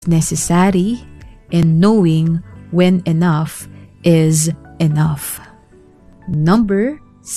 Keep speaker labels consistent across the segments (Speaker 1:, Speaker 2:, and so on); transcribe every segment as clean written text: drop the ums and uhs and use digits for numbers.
Speaker 1: necessary and knowing when enough is enough. Number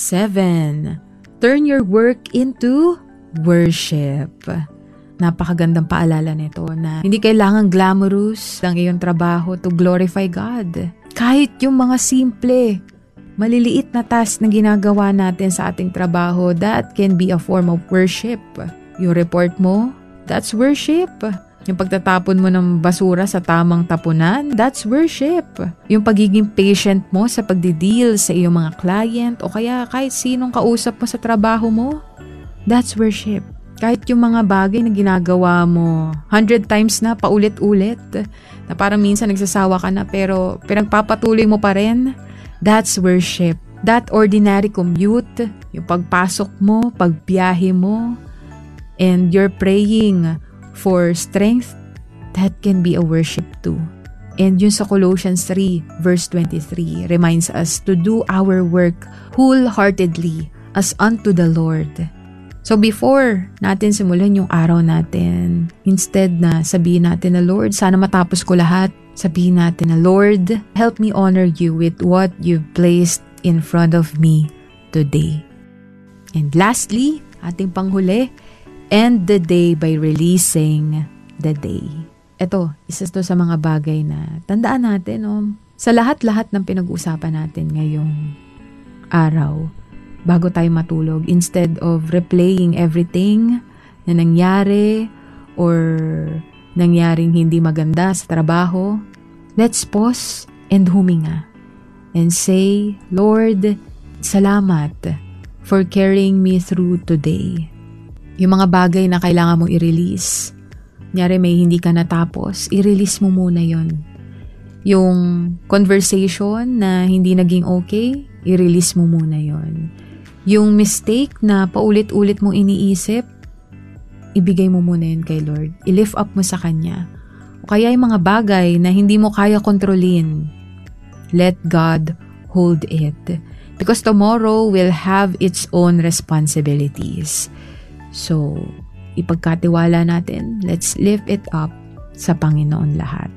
Speaker 1: 7, turn your work into worship. Napakagandang paalala nito na hindi kailangan glamorous ang iyong trabaho to glorify God. Kahit yung mga simple, maliliit na task na ginagawa natin sa ating trabaho, that can be a form of worship. Yung report mo, that's worship. Yung pagtatapon mo ng basura sa tamang tapunan, that's worship. Yung pagiging patient mo sa pagdideal sa iyong mga client o kaya kahit sinong kausap mo sa trabaho mo, that's worship. Kahit yung mga bagay na ginagawa mo 100 times na paulit-ulit, na parang minsan nagsasawa ka na pero pinagpapatuloy mo pa rin, that's worship. That ordinary commute, yung pagpasok mo, pagbiyahe mo, and you're praying for strength, that can be a worship too. And yun sa Colossians 3 verse 23 reminds us to do our work wholeheartedly as unto the Lord. So before natin simulan yung araw natin, instead na sabihin natin na Lord, sana matapos ko lahat, sabihin natin na Lord, help me honor you with what you've placed in front of me today. And lastly, ating panghuli, end the day by releasing the day. Ito, isa to sa mga bagay na tandaan natin, sa lahat-lahat ng pinag-uusapan natin ngayong araw, bago tayo matulog, instead of replaying everything na nangyari or nangyaring hindi maganda sa trabaho, let's pause and huminga and say, Lord, salamat for carrying me through today. Yung mga bagay na kailangan mong i-release. Kunyari may hindi ka natapos, i-release mo muna yon. Yung conversation na hindi naging okay, i-release mo muna yon. Yung mistake na paulit-ulit mong iniisip, ibigay mo muna yun kay Lord. I-lift up mo sa Kanya. O kaya yung mga bagay na hindi mo kaya kontrolin, let God hold it. Because tomorrow will have its own responsibilities. So, ipagkatiwala natin, let's lift it up sa Panginoon lahat.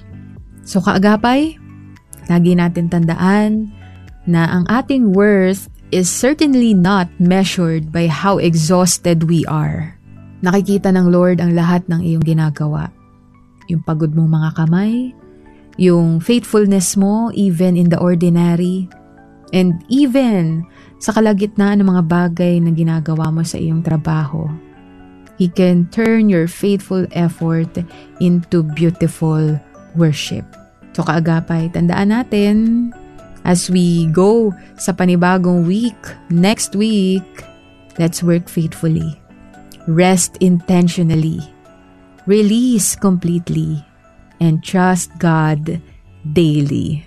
Speaker 1: So, kaagapay, lagi natin tandaan na ang ating worth is certainly not measured by how exhausted we are. Nakikita ng Lord ang lahat ng iyong ginagawa. Yung pagod mong mga kamay, yung faithfulness mo even in the ordinary, and even sa kalagitnaan ng mga bagay na ginagawa mo sa iyong trabaho. He can turn your faithful effort into beautiful worship. So kaagapay, tandaan natin, as we go sa panibagong week, next week, let's work faithfully. Rest intentionally. Release completely. And trust God daily.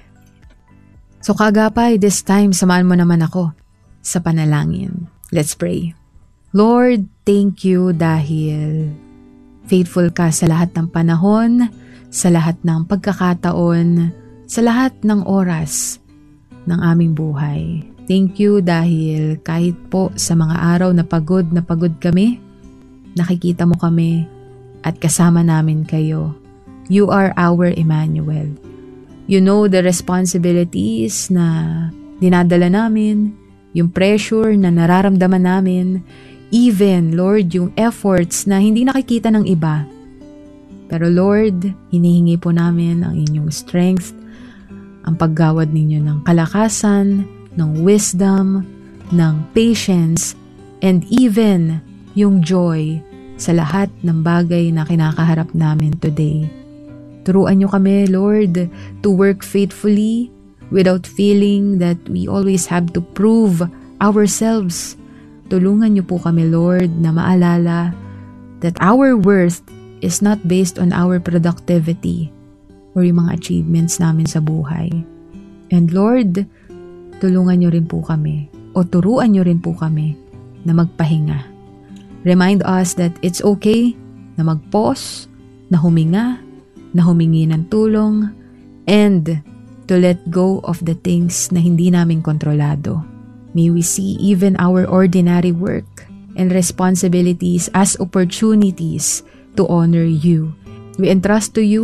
Speaker 1: So kaagapay, this time, samahan mo naman ako sa panalangin. Let's pray. Lord, thank you dahil faithful ka sa lahat ng panahon, sa lahat ng pagkakataon, sa lahat ng oras ng aming buhay. Thank you dahil kahit po sa mga araw na pagod kami, nakikita mo kami at kasama namin kayo. You are our Emmanuel. You know the responsibilities na dinadala namin, yung pressure na nararamdaman namin, even, Lord, yung efforts na hindi nakikita ng iba. Pero Lord, hinihingi po namin ang inyong strength, ang paggawad ninyo ng kalakasan, ng wisdom, ng patience, and even yung joy sa lahat ng bagay na kinakaharap namin today. Turuan nyo kami, Lord, to work faithfully without feeling that we always have to prove ourselves. Tulungan nyo po kami, Lord, na maalala that our worth is not based on our productivity or yung mga achievements namin sa buhay. And Lord, tulungan nyo rin po kami o turuan nyo rin po kami na magpahinga. Remind us that it's okay na mag-pause, na huminga, na humingi ng tulong, and to let go of the things na hindi namin kontrolado. May we see even our ordinary work and responsibilities as opportunities to honor you We entrust to you